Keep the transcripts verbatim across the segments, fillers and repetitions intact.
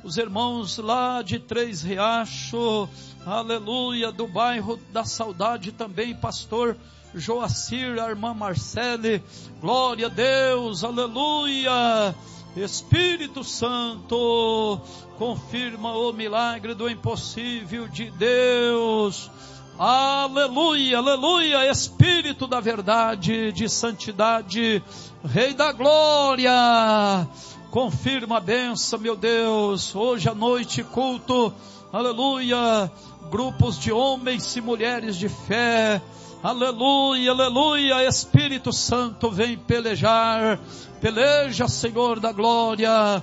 os irmãos lá de Três Riachos, aleluia, do bairro da Saudade também, pastor Joacir, a irmã Marcele, glória a Deus, aleluia. Espírito Santo, confirma o milagre do impossível de Deus, aleluia, aleluia. Espírito da verdade, de santidade, Rei da glória, confirma a bênção, meu Deus. Hoje à noite, culto, aleluia, grupos de homens e mulheres de fé, aleluia, aleluia. Espírito Santo, vem pelejar, peleja, Senhor da glória,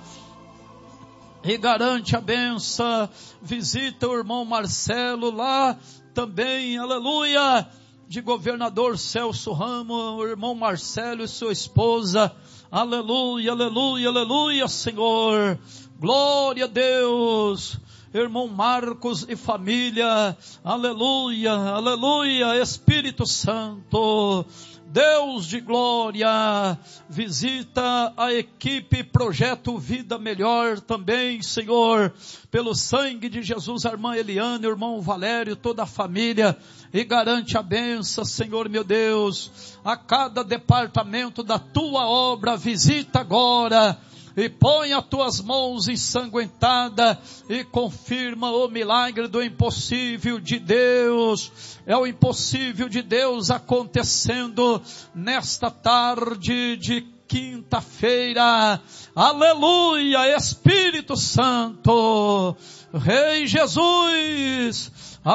e garante a benção. Visita o irmão Marcelo lá também, aleluia, de governador Celso Ramos, o irmão Marcelo e sua esposa, aleluia, aleluia, aleluia, Senhor, glória a Deus. Irmão Marcos e família, aleluia, aleluia. Espírito Santo, Deus de glória, visita a equipe Projeto Vida Melhor também, Senhor, pelo sangue de Jesus, a irmã Eliane, o irmão Valério, toda a família, e garante a bênção, Senhor meu Deus, a cada departamento da tua obra. Visita agora, e põe as tuas mãos ensanguentadas e confirma o milagre do impossível de Deus. É o impossível de Deus acontecendo nesta tarde de quinta-feira, aleluia. Espírito Santo, Rei Jesus,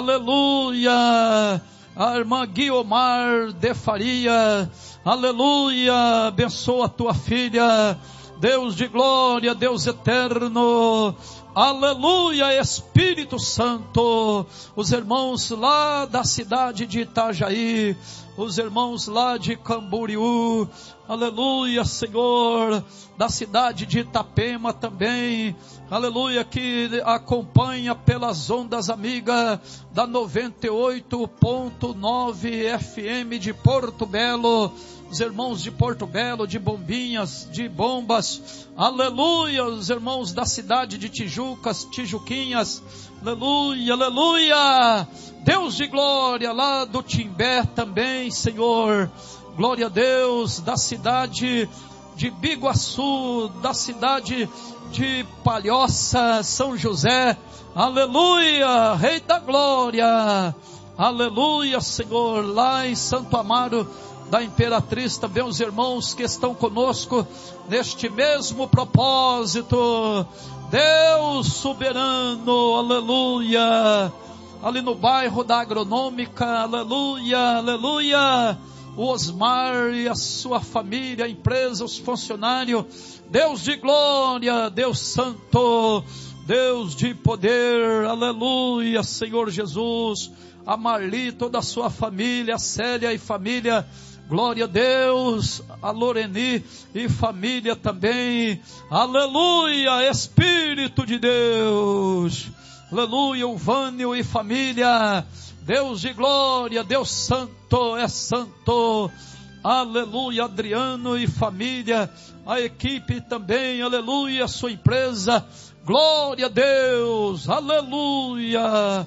aleluia. A irmã Guiomar de Faria, aleluia, abençoa a tua filha, Deus de glória, Deus eterno, aleluia. Espírito Santo, os irmãos lá da cidade de Itajaí, os irmãos lá de Camboriú, aleluia, Senhor, da cidade de Itapema também, aleluia, que acompanha pelas ondas amigas da noventa e oito ponto nove F M de Porto Belo, os irmãos de Porto Belo, de Bombinhas, de Bombas, aleluia, os irmãos da cidade de Tijucas, Tijuquinhas, aleluia, aleluia, Deus de glória, lá do Timbé também, Senhor, glória a Deus, da cidade de Biguaçu, da cidade de Palhoça, São José, aleluia, Rei da glória, aleluia, Senhor, lá em Santo Amaro da Imperatriz também, os irmãos que estão conosco neste mesmo propósito, Deus soberano, aleluia, ali no bairro da Agronômica, aleluia, aleluia, o Osmar e a sua família, a empresa, os funcionários, Deus de glória, Deus santo, Deus de poder, aleluia, Senhor Jesus, a Marli, toda a sua família, a Célia e família, glória a Deus, a Loreni e família também, aleluia, Espírito de Deus, aleluia, o Vânio e família, Deus de glória, Deus santo, é santo, aleluia, Adriano e família, a equipe também, aleluia, sua empresa, glória a Deus, aleluia,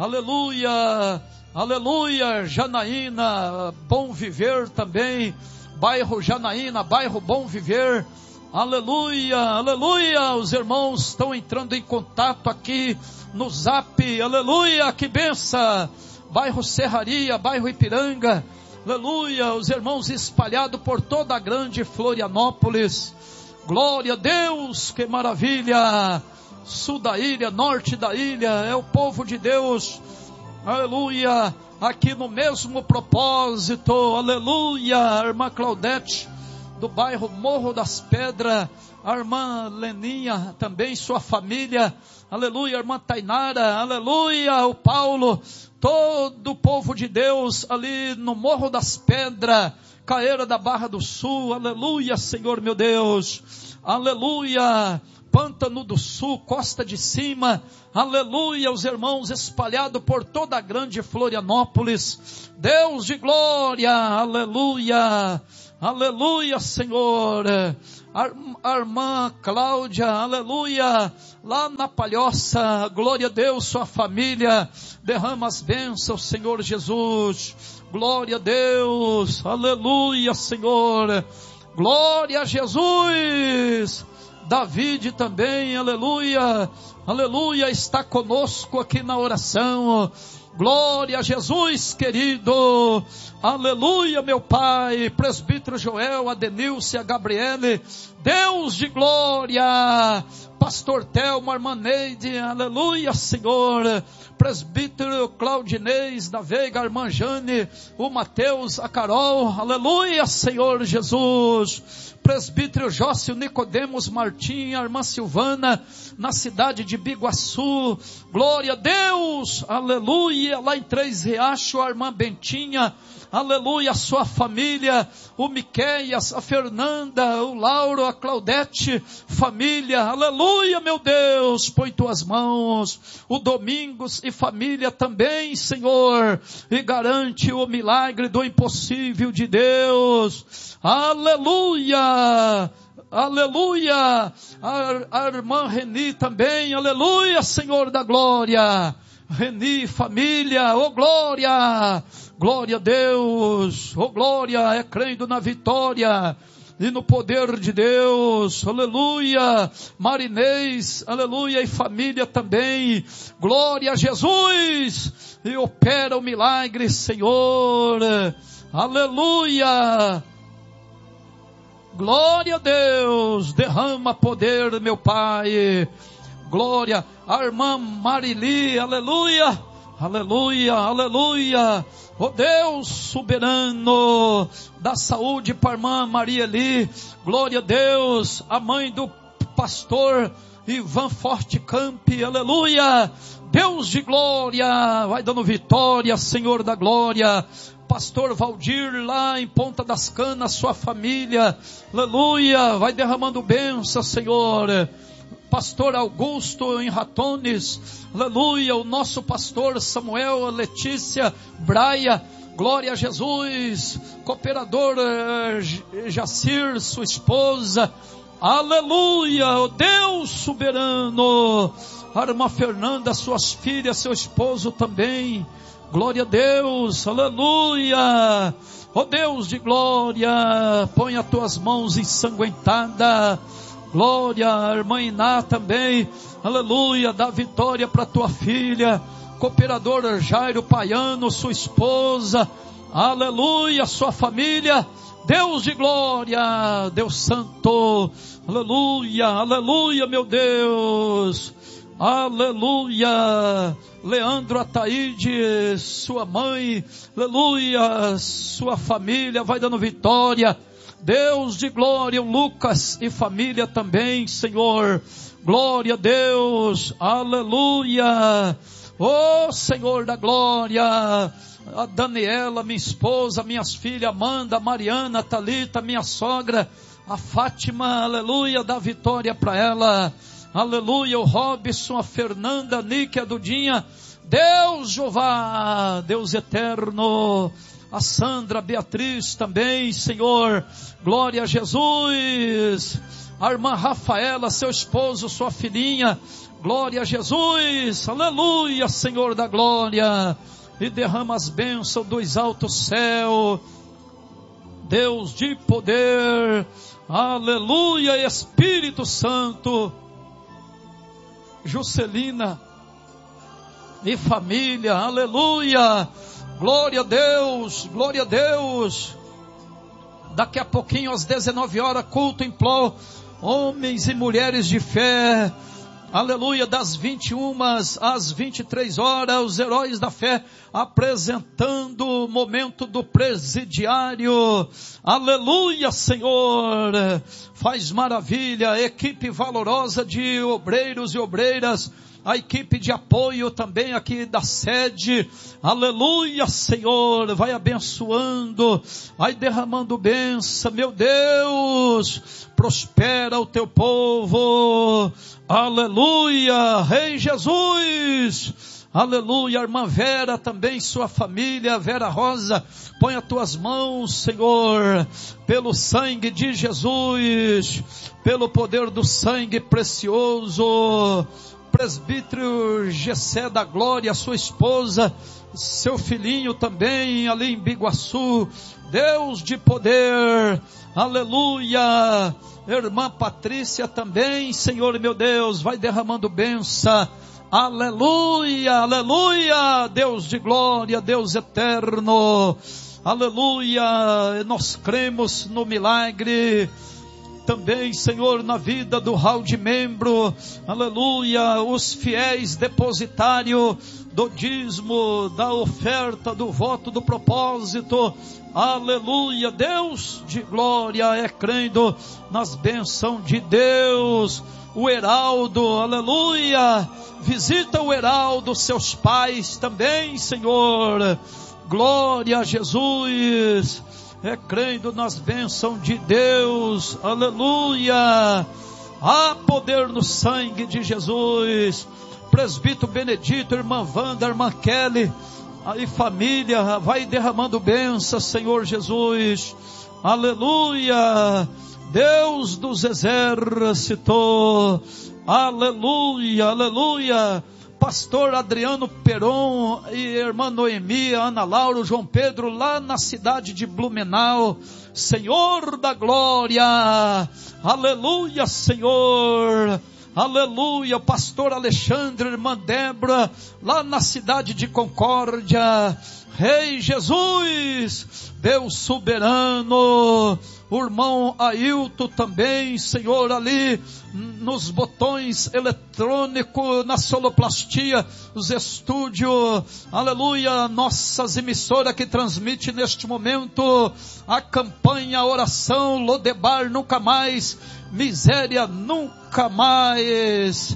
aleluia, aleluia, Janaína, Bom Viver também, bairro Janaína, bairro Bom Viver, aleluia, aleluia, os irmãos estão entrando em contato aqui no Zap, aleluia, que benção, bairro Serraria, bairro Ipiranga, aleluia, os irmãos espalhados por toda a grande Florianópolis, glória a Deus, que maravilha, sul da ilha, norte da ilha, é o povo de Deus, aleluia, aqui no mesmo propósito, aleluia, a irmã Claudete, do bairro Morro das Pedras, a irmã Leninha, também sua família, aleluia, a irmã Tainara, aleluia, o Paulo, todo o povo de Deus ali no Morro das Pedras, Caeira da Barra do Sul, aleluia, Senhor meu Deus, aleluia, Pântano do Sul, Costa de Cima, aleluia, os irmãos espalhados por toda a grande Florianópolis, Deus de glória, aleluia, aleluia, Senhor, a irmã Cláudia, aleluia, lá na Palhoça, glória a Deus, sua família, derrama as bênçãos, Senhor Jesus, glória a Deus, aleluia, Senhor, glória a Jesus. David também, aleluia, aleluia, está conosco aqui na oração, glória a Jesus, querido, aleluia, meu Pai, presbítero Joel, a Denilce, a Gabriele, Deus de glória, pastor Telmo, a irmã Neide, aleluia, Senhor, presbítero Claudinês da Veiga, a irmã Jane, o Mateus, a Carol, aleluia, Senhor Jesus, presbítero Jócio Nicodemos Martim, a irmã Silvana, na cidade de Biguaçu, glória a Deus, aleluia, lá em Três Riachos, a irmã Bentinha, aleluia, a sua família, o Miqueias, a Fernanda, o Lauro, a Claudete, família, aleluia, meu Deus, põe tuas mãos, o Domingos e família também, Senhor, e garante o milagre do impossível de Deus, aleluia, aleluia, a, a irmã Reni também, aleluia, Senhor da glória, Reni, família, oh glória, glória a Deus, oh glória, é crendo na vitória e no poder de Deus, aleluia, Marinês, aleluia, e família também, glória a Jesus, e opera o milagre, Senhor, aleluia, glória a Deus, derrama poder, meu Pai, glória, a irmã Marili, aleluia, aleluia, aleluia, oh Deus soberano, da saúde para a irmã Maria Eli, glória a Deus, a mãe do pastor Ivan Forte Campi, aleluia, Deus de glória, vai dando vitória, Senhor da glória, pastor Valdir lá em Ponta das Canas, sua família, aleluia, vai derramando bênção, Senhor, pastor Augusto em Ratones, aleluia, o nosso pastor Samuel, Letícia, Braia, glória a Jesus, cooperador eh, Jacir, sua esposa, aleluia, o Deus soberano, a irmã Fernanda, suas filhas, seu esposo também, glória a Deus, aleluia, ó Deus de glória, põe as tuas mãos ensanguentadas, glória, a irmã Iná também, aleluia, dá vitória para tua filha, cooperador Jairo Paiano, sua esposa, aleluia, sua família, Deus de glória, Deus santo, aleluia, aleluia, meu Deus, aleluia, Leandro Ataíde, sua mãe, aleluia, sua família, vai dando vitória, Deus de glória, o Lucas e família também, Senhor, glória a Deus, aleluia, oh Senhor da glória, a Daniela, minha esposa, minhas filhas, Amanda, a Mariana, a Thalita, minha sogra, a Fátima, aleluia, dá vitória para ela, aleluia, o Robson, a Fernanda, a Nick, a Dudinha, Deus Jeová, Deus eterno, a Sandra, a Beatriz também, Senhor, glória a Jesus, a irmã Rafaela, seu esposo, sua filhinha, glória a Jesus, aleluia, Senhor da glória, e derrama as bênçãos dos altos céus, Deus de poder, aleluia, Espírito Santo, Juscelina e família, aleluia, glória a Deus, glória a Deus, daqui a pouquinho às dezenove horas, culto em prol, homens e mulheres de fé, aleluia, das vinte e uma às vinte e três horas, os heróis da fé, apresentando o momento do presidiário, aleluia, Senhor, faz maravilha, equipe valorosa de obreiros e obreiras, a equipe de apoio também aqui da sede, aleluia, Senhor, vai abençoando, vai derramando bênção, meu Deus, prospera o teu povo, aleluia, Rei Jesus, aleluia, a irmã Vera também, sua família, Vera Rosa, põe as tuas mãos, Senhor, pelo sangue de Jesus, pelo poder do sangue precioso, presbítero Gessé da Glória, sua esposa, seu filhinho também, ali em Biguaçu, Deus de poder, aleluia, irmã Patrícia também, Senhor meu Deus, vai derramando bênção, aleluia, aleluia, Deus de glória, Deus eterno, aleluia, nós cremos no milagre, também, Senhor, na vida do hall de membro, aleluia, os fiéis depositários do dízimo, da oferta, do voto, do propósito, aleluia, Deus de glória, é crendo nas bênçãos de Deus, o Heraldo, aleluia, visita o Heraldo, seus pais também, Senhor, glória a Jesus, é crendo nas bênçãos de Deus, aleluia, há poder no sangue de Jesus, presbítero Benedito, irmã Wanda, irmã Kelly, aí família, vai derramando bênção, Senhor Jesus, aleluia, Deus dos exércitos, aleluia, aleluia, pastor Adriano Peron e irmã Noemi, Ana Laura, João Pedro, lá na cidade de Blumenau, Senhor da glória, aleluia, Senhor, aleluia, pastor Alexandre, irmã Débora, lá na cidade de Concórdia, Rei Jesus, Deus soberano, o irmão Ailton também, Senhor, ali nos botões eletrônicos, na soloplastia, os estúdios, aleluia, nossas emissoras que transmite neste momento a campanha, a oração, Lodebar nunca mais, miséria nunca mais,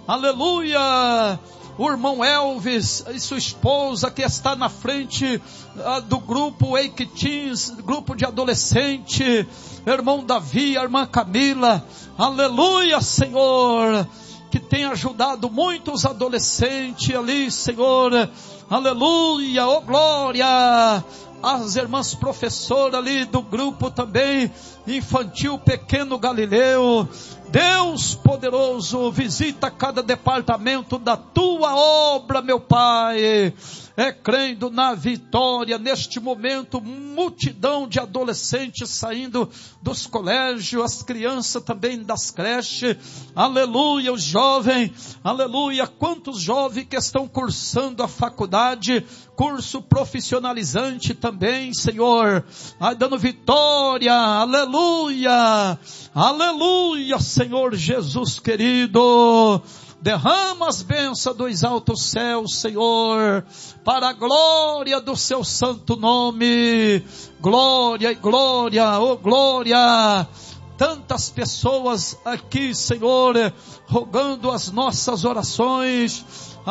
aleluia, o irmão Elvis e sua esposa que está na frente uh, do grupo Wake Teens, grupo de adolescente, irmão Davi, a irmã Camila, aleluia, Senhor, que tem ajudado muitos adolescentes ali, Senhor, aleluia, oh glória, as irmãs professoras ali do grupo também, infantil Pequeno Galileu, Deus poderoso, visita cada departamento da tua obra, meu Pai, é crendo na vitória, neste momento, multidão de adolescentes saindo dos colégios, as crianças também das creches, aleluia, os jovens, aleluia, quantos jovens que estão cursando a faculdade, curso profissionalizante também, Senhor, ai, dando vitória, aleluia, aleluia, Senhor Jesus querido, derrama as bênçãos dos altos céus, Senhor, para a glória do seu santo nome, glória e glória, oh glória, tantas pessoas aqui, Senhor, rogando as nossas orações,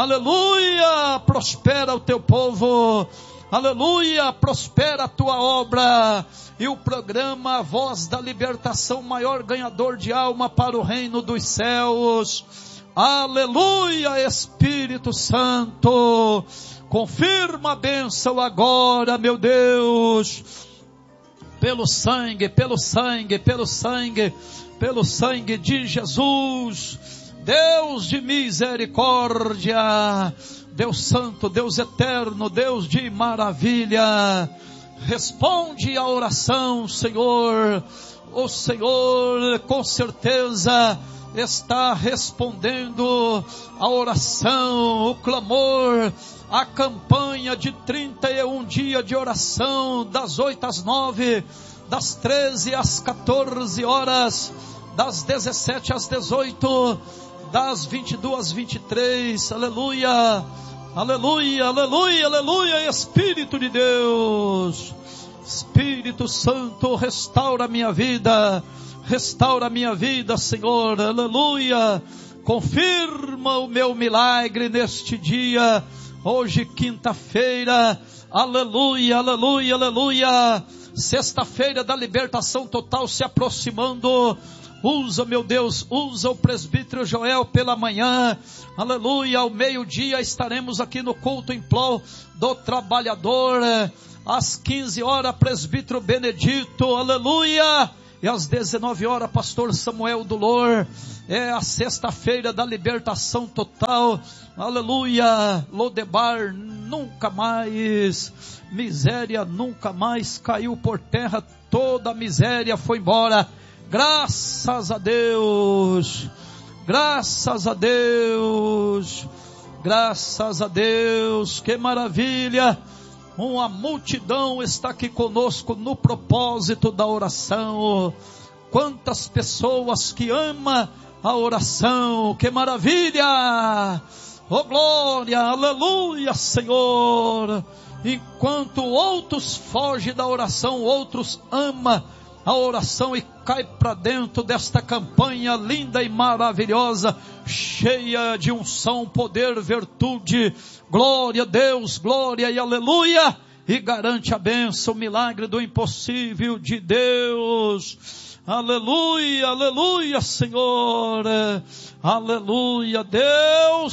aleluia, prospera o teu povo, aleluia, prospera a tua obra, e o programa A Voz da Libertação, maior ganhador de alma para o reino dos céus, aleluia, Espírito Santo, confirma a bênção agora, meu Deus, pelo sangue, pelo sangue, pelo sangue, pelo sangue de Jesus, Deus de misericórdia, Deus santo, Deus eterno, Deus de maravilha, responde a oração, Senhor, o Senhor com certeza está respondendo a oração, o clamor, a campanha de trinta e um dias de oração, das oito às nove, das treze às quatorze horas, das dezessete às dezoito, das vinte e duas às vinte e três, aleluia, aleluia, aleluia, aleluia, Espírito de Deus, Espírito Santo, restaura a minha vida, restaura a minha vida, Senhor, aleluia, confirma o meu milagre neste dia, hoje quinta-feira, aleluia, aleluia, aleluia, sexta-feira da libertação total se aproximando, Usa, meu Deus, usa o presbítero Joel pela manhã, aleluia. Ao meio-dia estaremos aqui no culto em prol do trabalhador. Às quinze horas, presbítero Benedito, aleluia. E às dezenove horas, pastor Samuel Dolor. É a sexta-feira da libertação total, aleluia. Lodebar nunca mais, miséria nunca mais caiu por terra, toda a miséria foi embora. Graças a Deus, graças a Deus, graças a Deus, que maravilha. Uma multidão está aqui conosco no propósito da oração. Quantas pessoas que amam a oração, que maravilha. Oh glória, aleluia, Senhor. Enquanto outros fogem da oração, outros amam a oração e cai para dentro desta campanha linda e maravilhosa, cheia de unção, poder, virtude. Glória a Deus, glória e aleluia. E garante a bênção, o milagre do impossível de Deus. Aleluia, aleluia, Senhor. Aleluia, Deus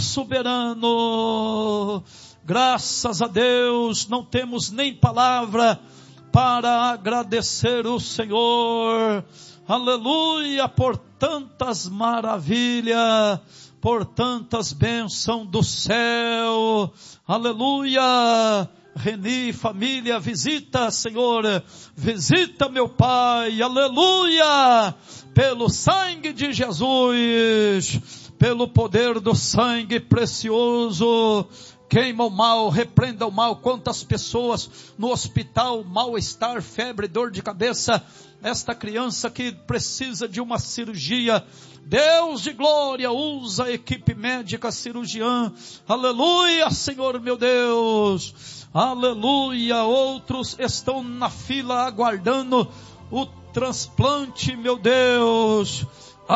soberano. Graças a Deus, não temos nem palavra para agradecer o Senhor, aleluia, por tantas maravilhas, por tantas bênçãos do céu, aleluia. Reni, família, visita, Senhor, visita meu Pai, aleluia, pelo sangue de Jesus, pelo poder do sangue precioso. Queima o mal, repreenda o mal. Quantas pessoas no hospital, mal-estar, febre, dor de cabeça. Esta criança que precisa de uma cirurgia. Deus de glória, usa a equipe médica, cirurgiã. Aleluia, Senhor meu Deus. Aleluia. Outros estão na fila aguardando o transplante, meu Deus.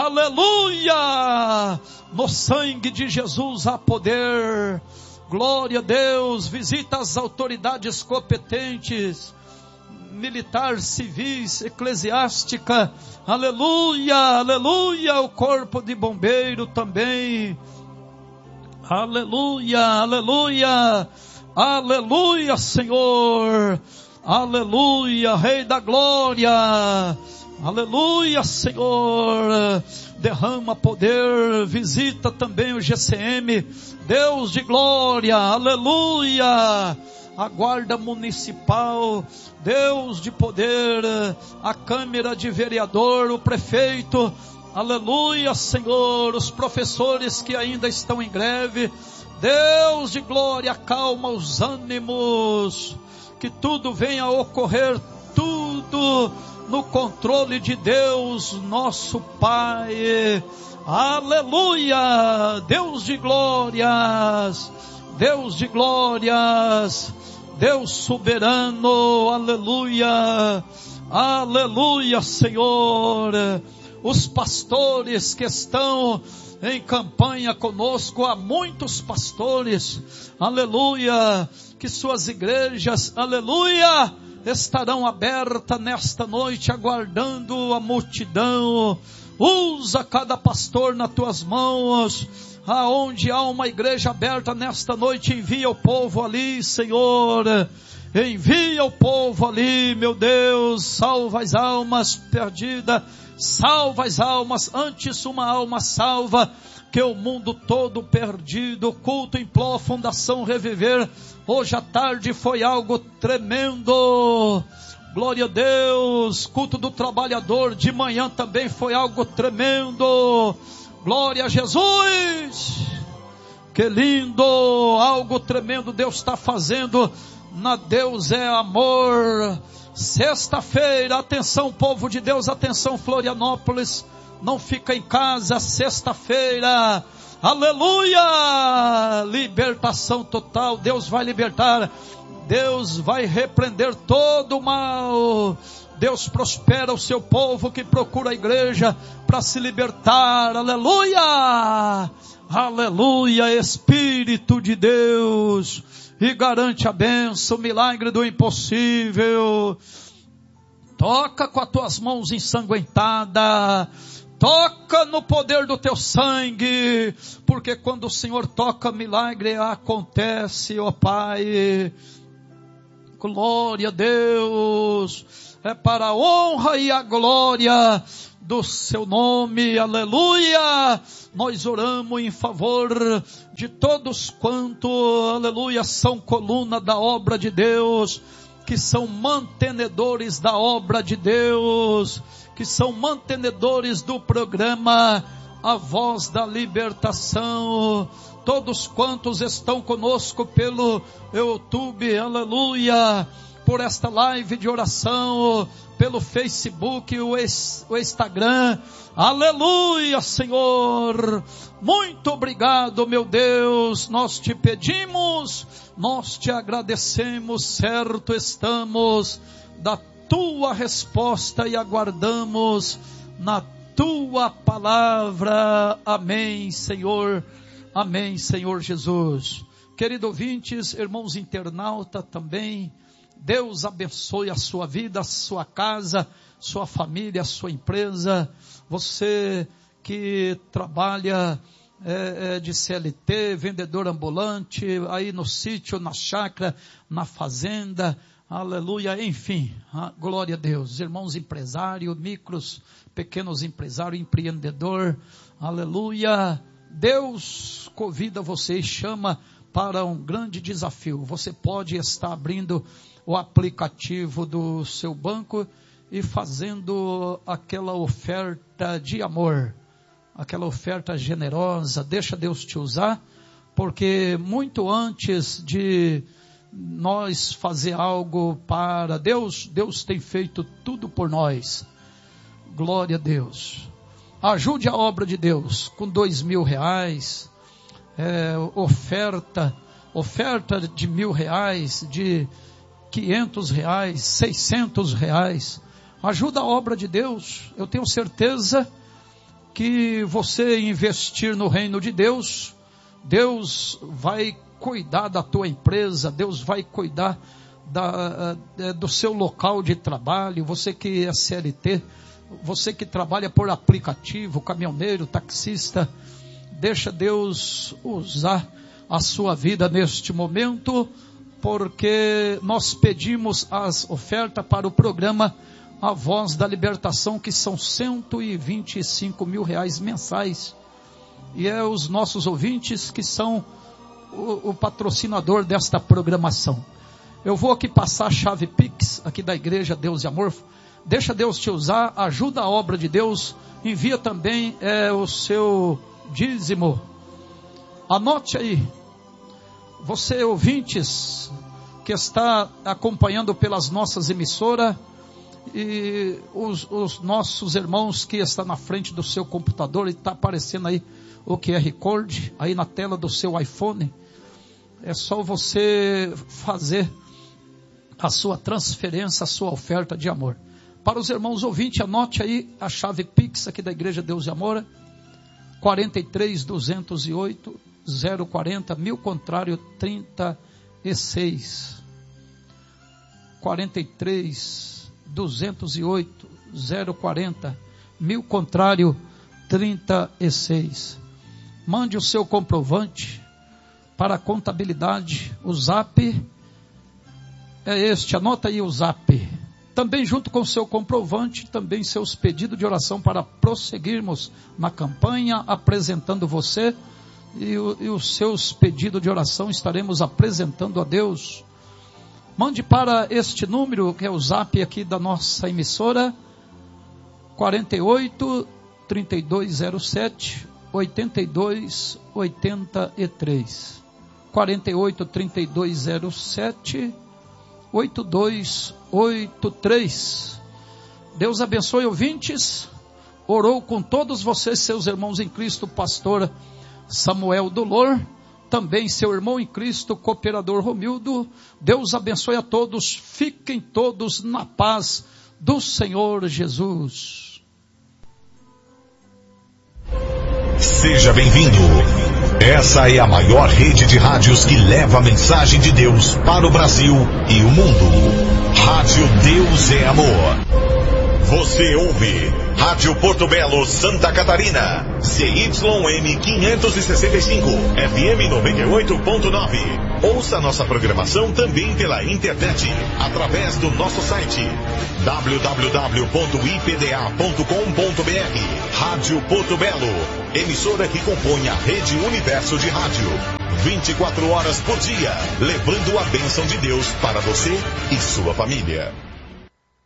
Aleluia. No sangue de Jesus há poder. Glória a Deus. Visita as autoridades competentes, militar, civis, eclesiástica, aleluia, aleluia, o corpo de bombeiro também, aleluia, aleluia, aleluia, Senhor, aleluia, Rei da glória, aleluia, Senhor. Derrama poder, visita também o G C M, Deus de glória, aleluia, a guarda municipal, Deus de poder, a câmara de vereador, o prefeito, aleluia, Senhor, os professores que ainda estão em greve, Deus de glória, acalma os ânimos, que tudo venha a ocorrer, tudo no controle de Deus, nosso Pai, aleluia, Deus de glórias, Deus de glórias, Deus soberano, aleluia, aleluia, Senhor. Os pastores que estão em campanha conosco, há muitos pastores, aleluia, que suas igrejas, aleluia, estarão abertas nesta noite, aguardando a multidão. Usa cada pastor nas tuas mãos, aonde há uma igreja aberta nesta noite, envia o povo ali, Senhor, envia o povo ali, meu Deus, salva as almas perdidas, salva as almas, antes uma alma salva, que o mundo todo perdido. Culto em Pló, Fundação Reviver, hoje à tarde foi algo tremendo, glória a Deus. Culto do trabalhador de manhã também foi algo tremendo, glória a Jesus, que lindo, algo tremendo Deus está fazendo, na Deus é amor. Sexta-feira, atenção povo de Deus, atenção Florianópolis, não fica em casa, sexta-feira, aleluia, libertação total, Deus vai libertar, Deus vai repreender todo o mal, Deus prospera o seu povo que procura a igreja para se libertar, aleluia, aleluia, Espírito de Deus, e garante a bênção, o milagre do impossível. Toca com as tuas mãos ensanguentadas, Toca no poder do teu sangue, porque quando o Senhor toca, milagre acontece, ó Pai. Glória a Deus, é para a honra e a glória do seu nome, aleluia. Nós oramos em favor de todos quanto, aleluia, são coluna da obra de Deus, que são mantenedores da obra de Deus, que são mantenedores do programa A Voz da Libertação. Todos quantos estão conosco pelo YouTube, aleluia, por esta live de oração, pelo Facebook, o, o Instagram, aleluia, Senhor, muito obrigado, meu Deus, nós te pedimos, nós te agradecemos, certo estamos da tua resposta e aguardamos na tua palavra, amém, Senhor. Amém, Senhor Jesus. Querido ouvintes, irmãos internautas também, Deus abençoe a sua vida, a sua casa, sua família, a sua empresa. Você que trabalha é, é, de C L T, vendedor ambulante, aí no sítio, na chácara, na fazenda, aleluia, enfim, ah, glória a Deus. Irmãos empresários, micros, pequenos empresários, empreendedor, aleluia. Deus convida você e chama para um grande desafio. Você pode estar abrindo o aplicativo do seu banco e fazendo aquela oferta de amor, aquela oferta generosa. Deixa Deus te usar, porque muito antes de nós fazer algo para Deus, Deus tem feito tudo por nós. Glória a Deus. Ajude a obra de Deus com dois mil reais, é, oferta, oferta de mil reais, de quinhentos reais, seiscentos reais. Ajuda a obra de Deus. Eu tenho certeza que você investir no reino de Deus, Deus vai cuidar da tua empresa, Deus vai cuidar da, do seu local de trabalho. Você que é C L T, você que trabalha por aplicativo, caminhoneiro, taxista, deixa Deus usar a sua vida neste momento, porque nós pedimos as ofertas para o programa A Voz da Libertação, que são cento e vinte e cinco mil reais mensais, e é os nossos ouvintes que são o, o patrocinador desta programação. Eu vou aqui passar a chave Pix, aqui da Igreja Deus e Amor. Deixa Deus te usar, ajuda a obra de Deus, envia também é, o seu dízimo. Anote aí, você ouvintes que está acompanhando pelas nossas emissoras, e os, os nossos irmãos que estão na frente do seu computador, e está aparecendo aí o Q R Code, aí na tela do seu iPhone, é só você fazer a sua transferência, a sua oferta de amor. Para os irmãos ouvintes, anote aí a chave Pix aqui da Igreja Deus e Amor, quarenta e três, duzentos e oito, zero quarenta, mil contrário trinta e seis. quarenta e três, duzentos e oito, zero quarenta, mil contrário trinta e seis. Mande o seu comprovante para a contabilidade. O zap é este, anota aí o zap. Também junto com o seu comprovante, também seus pedidos de oração para prosseguirmos na campanha, apresentando você e, o, e os seus pedidos de oração estaremos apresentando a Deus. Mande para este número, que é o zap aqui da nossa emissora, quarenta e oito, trinta e dois zero sete, oitenta e dois oitenta e três. quarenta e oito, trinta e dois zero sete, oitenta e dois oitenta e três. Deus abençoe, ouvintes. Orou com todos vocês, seus irmãos em Cristo, pastor Samuel Dolor, também seu irmão em Cristo, cooperador Romildo. Deus abençoe a todos, fiquem todos na paz do Senhor Jesus. Seja bem-vindo. Essa é a maior rede de rádios que leva a mensagem de Deus para o Brasil e o mundo. Rádio Deus é Amor. Você ouve Rádio Porto Belo, Santa Catarina, C Y M quinhentos e sessenta e cinco, F M noventa e oito ponto nove. Ouça nossa programação também pela internet, através do nosso site w w w ponto i p d a ponto com ponto b r. Rádio Porto Belo, emissora que compõe a Rede Universo de Rádio. vinte e quatro horas por dia, levando a bênção de Deus para você e sua família.